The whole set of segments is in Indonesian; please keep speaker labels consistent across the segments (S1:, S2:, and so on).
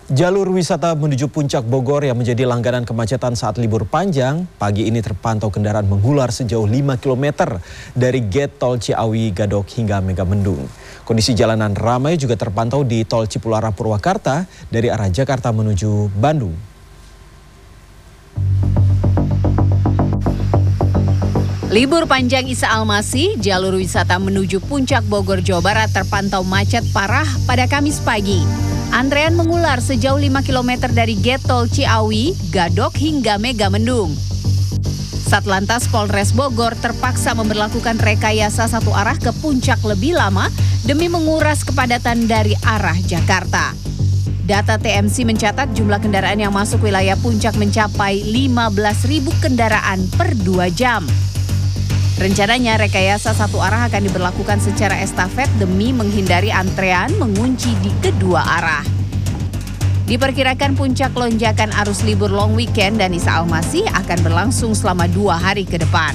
S1: Jalur wisata menuju Puncak Bogor yang menjadi langganan kemacetan saat libur panjang, pagi ini terpantau kendaraan mengular sejauh 5 km dari Gate Tol Ciawi Gadok hingga Megamendung. Kondisi jalanan ramai juga terpantau di Tol Cipularang Purwakarta dari arah Jakarta menuju Bandung.
S2: Libur panjang Isa Al-Masih, jalur wisata menuju Puncak Bogor, Jawa Barat terpantau macet parah pada Kamis pagi. Antrean mengular sejauh 5 km dari Gate Tol Ciawi, Gadok hingga Megamendung. Satlantas Polres Bogor terpaksa memberlakukan rekayasa satu arah ke puncak lebih lama demi menguras kepadatan dari arah Jakarta. Data TMC mencatat jumlah kendaraan yang masuk wilayah puncak mencapai 15.000 kendaraan per 2 jam. Rencananya rekayasa satu arah akan diberlakukan secara estafet demi menghindari antrean mengunci di kedua arah. Diperkirakan puncak lonjakan arus libur long weekend dan Isa Al-Masih akan berlangsung selama 2 hari ke depan.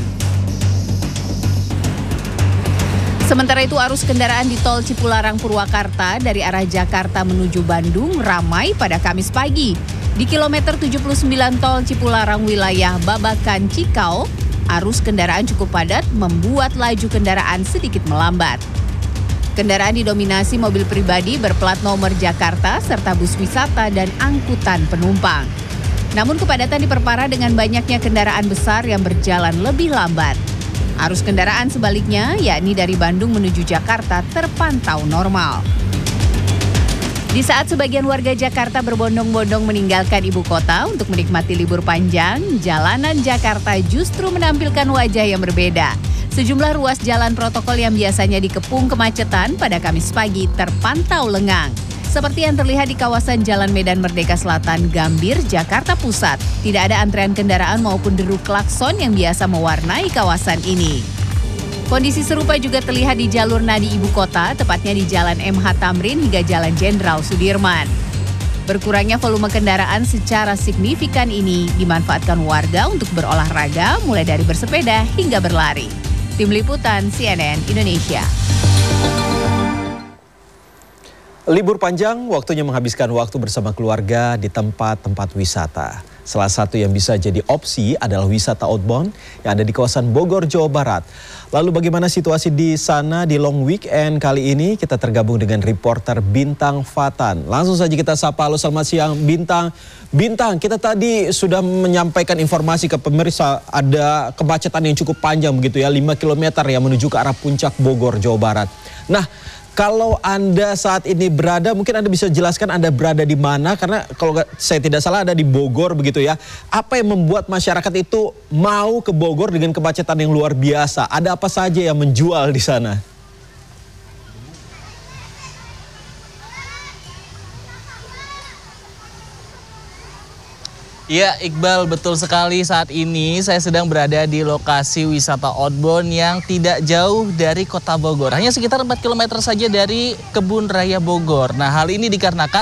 S2: Sementara itu arus kendaraan di Tol Cipularang Purwakarta dari arah Jakarta menuju Bandung ramai pada Kamis pagi. Di kilometer 79 Tol Cipularang wilayah Babakan Cikau, arus kendaraan cukup padat membuat laju kendaraan sedikit melambat. Kendaraan didominasi mobil pribadi berplat nomor Jakarta serta bus wisata dan angkutan penumpang. Namun kepadatan diperparah dengan banyaknya kendaraan besar yang berjalan lebih lambat. Arus kendaraan sebaliknya, yakni dari Bandung menuju Jakarta, terpantau normal. Di saat sebagian warga Jakarta berbondong-bondong meninggalkan ibu kota untuk menikmati libur panjang, jalanan Jakarta justru menampilkan wajah yang berbeda. Sejumlah ruas jalan protokol yang biasanya dikepung kemacetan pada Kamis pagi terpantau lengang. Seperti yang terlihat di kawasan Jalan Medan Merdeka Selatan, Gambir, Jakarta Pusat. Tidak ada antrean kendaraan maupun deru klakson yang biasa mewarnai kawasan ini. Kondisi serupa juga terlihat di jalur nadi ibu kota, tepatnya di Jalan MH Tamrin hingga Jalan Jenderal Sudirman. Berkurangnya volume kendaraan secara signifikan ini dimanfaatkan warga untuk berolahraga mulai dari bersepeda hingga berlari. Tim Liputan CNN Indonesia.
S1: Libur panjang waktunya menghabiskan waktu bersama keluarga di tempat-tempat wisata. Salah satu yang bisa jadi opsi adalah wisata outbound yang ada di kawasan Bogor, Jawa Barat. Lalu bagaimana situasi di sana di long weekend kali ini? Kita tergabung dengan reporter Bintang Fatan. Langsung saja kita sapa. Halo, selamat siang Bintang. Bintang, kita tadi sudah menyampaikan informasi ke pemirsa ada kemacetan yang cukup panjang begitu ya, 5 km yang menuju ke arah Puncak Bogor, Jawa Barat. Nah, kalau Anda saat ini berada, mungkin Anda bisa jelaskan Anda berada di mana, karena kalau saya tidak salah ada di Bogor begitu ya. Apa yang membuat masyarakat itu mau ke Bogor dengan kemacetan yang luar biasa? Ada apa saja yang menjual di sana?
S3: Ya, Iqbal, betul sekali. Saat ini saya sedang berada di lokasi wisata outbound yang tidak jauh dari kota Bogor. Hanya sekitar 4 km saja dari Kebun Raya Bogor. Nah, hal ini dikarenakan